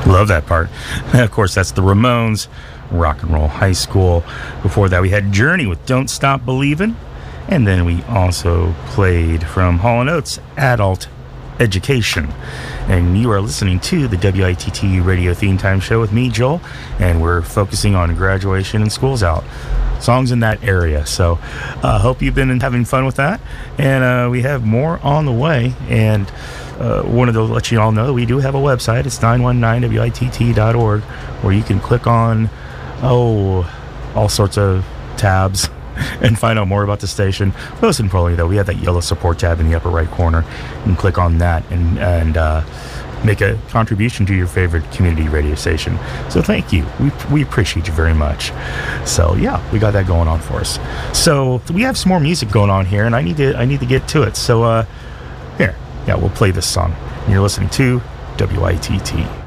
Love that part. Of course, that's the Ramones, Rock and Roll High School. Before that, we had Journey with Don't Stop Believin'. And then we also played from Hall & Oates, Adult Education. And you are listening to the WITT Radio Theme Time Show with me, Joel, and we're focusing on graduation and schools out. Songs in that area. So hope you've been having fun with that. And we have more on the way. And wanted to let you all know we do have a website. It's 919witt.org, where you can click on all sorts of tabs and find out more about the station. Most importantly, though, we have that yellow support tab in the upper right corner. You can click on that and make a contribution to your favorite community radio station. So thank you. We appreciate you very much. So yeah, we got that going on for us. So we have some more music going on here, and I need to get to it. So here, yeah, we'll play this song. You're listening to WITT.